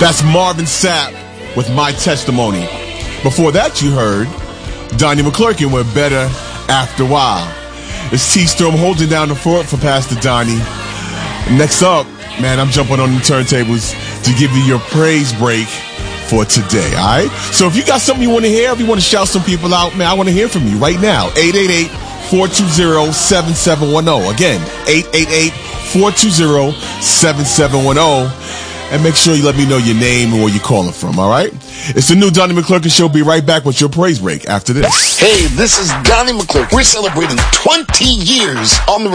That's Marvin Sapp with My Testimony. Before that, you heard Donnie McClurkin with Better After a While. It's T-Storm holding down the fort for Pastor Donnie. Next up, man, I'm jumping on the turntables to give you your praise break for today, all right? So if you got something you want to hear, if you want to shout some people out, man, I want to hear from you right now. 888-420-7710. Again, 888-420-7710. And make sure you let me know your name and where you're calling from, all right? It's the new Donnie McClurkin Show. Be right back with your praise break after this. Hey, this is Donnie McClurkin. We're celebrating 20 years on the radio.